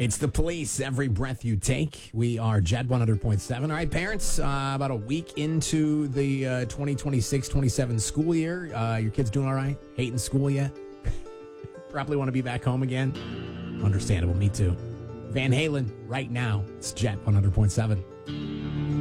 It's the Police, Every Breath You Take. We are Jet 100.7. All right, parents, about a week into the 2026-27 school year. Your kids doing all right? Hating school yet? Probably want to be back home again. Understandable, me too. Van Halen, right now. It's Jet 100.7.